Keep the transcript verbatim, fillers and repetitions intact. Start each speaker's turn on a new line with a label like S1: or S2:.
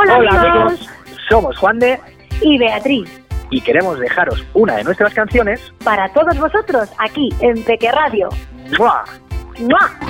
S1: Hola, Hola amigos. amigos,
S2: somos Juan de
S1: y Beatriz
S2: y queremos dejaros una de nuestras canciones
S1: para todos vosotros aquí en Peque Radio.
S2: ¡Mua!
S1: ¡Mua!